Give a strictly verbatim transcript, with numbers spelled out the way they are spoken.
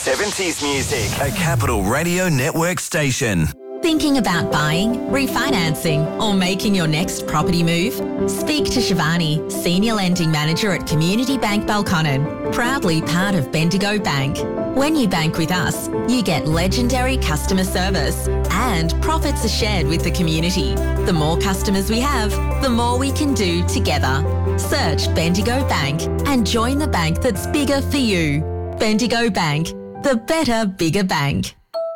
seventies music. A Capital Radio Network station. Thinking about buying, refinancing, or making your next property move? Speak to Shivani, Senior Lending Manager at Community Bank Balconnen, proudly part of Bendigo Bank. When you bank with us, you get legendary customer service and profits are shared with the community. The more customers we have, the more we can do together. Search Bendigo Bank and join the bank that's bigger for you. Bendigo Bank, the better, bigger bank.